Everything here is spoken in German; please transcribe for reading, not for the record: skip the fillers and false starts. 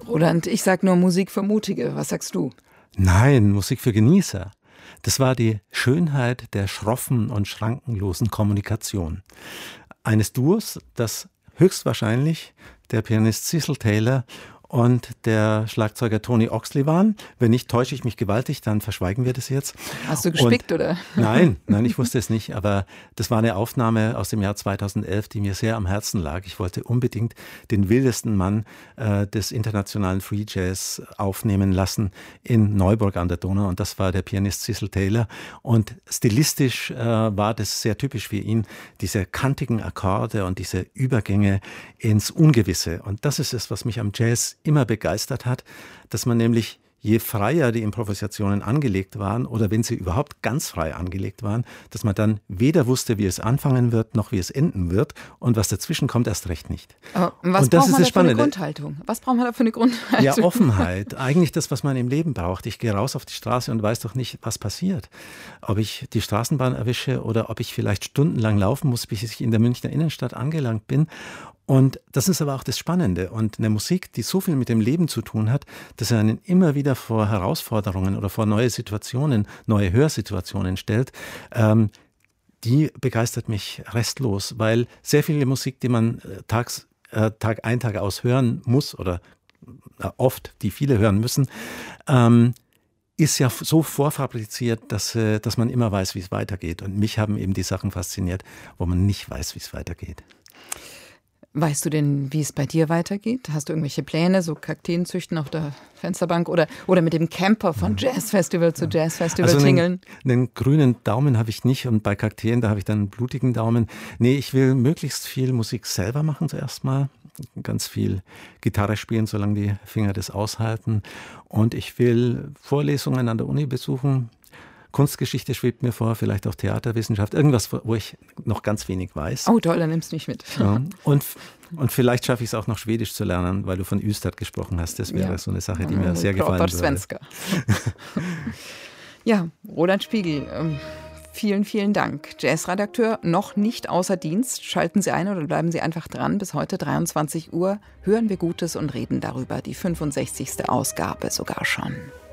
Roland, ich sag nur Musik für Mutige. Was sagst du? Nein, Musik für Genießer. Das war die Schönheit der schroffen und schrankenlosen Kommunikation. Eines Duos, das höchstwahrscheinlich der Pianist Cecil Taylor und der Schlagzeuger Tony Oxley waren. Wenn nicht, täusche ich mich gewaltig, dann verschweigen wir das jetzt. Hast du gespickt, oder? Nein, ich wusste es nicht, aber das war eine Aufnahme aus dem Jahr 2011, die mir sehr am Herzen lag. Ich wollte unbedingt den wildesten Mann des internationalen Free Jazz aufnehmen lassen in Neuburg an der Donau, und das war der Pianist Cecil Taylor. Und stilistisch war das sehr typisch für ihn, diese kantigen Akkorde und diese Übergänge ins Ungewisse. Und das ist es, was mich am Jazz immer begeistert hat, dass man nämlich, je freier die Improvisationen angelegt waren oder wenn sie überhaupt ganz frei angelegt waren, dass man dann weder wusste, wie es anfangen wird, noch wie es enden wird, und was dazwischen kommt, erst recht nicht. Aber was braucht man da für eine Grundhaltung? Was braucht man da für eine Grundhaltung? Ja, Offenheit. Eigentlich das, was man im Leben braucht. Ich gehe raus auf die Straße und weiß doch nicht, was passiert. Ob ich die Straßenbahn erwische oder ob ich vielleicht stundenlang laufen muss, bis ich in der Münchner Innenstadt angelangt bin. Und das ist aber auch das Spannende. Und eine Musik, die so viel mit dem Leben zu tun hat, dass er einen immer wieder vor Herausforderungen oder vor neue Situationen, neue Hörsituationen stellt, die begeistert mich restlos, weil sehr viele Musik, die man Tag ein, Tag aus hören muss oder oft, die viele hören müssen, ist ja so vorfabriziert, dass man immer weiß, wie es weitergeht. Und mich haben eben die Sachen fasziniert, wo man nicht weiß, wie es weitergeht. Weißt du denn, wie es bei dir weitergeht? Hast du irgendwelche Pläne, so Kakteen züchten auf der Fensterbank oder mit dem Camper von Jazzfestival zu Jazzfestival tingeln? Einen grünen Daumen habe ich nicht, und bei Kakteen, da habe ich dann einen blutigen Daumen. Nee, ich will möglichst viel Musik selber machen zuerst mal. Ganz viel Gitarre spielen, solange die Finger das aushalten. Und ich will Vorlesungen an der Uni besuchen. Kunstgeschichte schwebt mir vor, vielleicht auch Theaterwissenschaft, irgendwas, wo ich noch ganz wenig weiß. Oh toll, dann nimmst du mich mit. Ja. Und vielleicht schaffe ich es auch noch Schwedisch zu lernen, weil du von Ystad gesprochen hast. Das wäre so eine Sache, die mir sehr gefallen würde. Ja, Roland Spiegel, vielen, vielen Dank. Jazzredakteur noch nicht außer Dienst. Schalten Sie ein oder bleiben Sie einfach dran. Bis heute 23 Uhr hören wir Gutes und reden darüber. Die 65. Ausgabe sogar schon.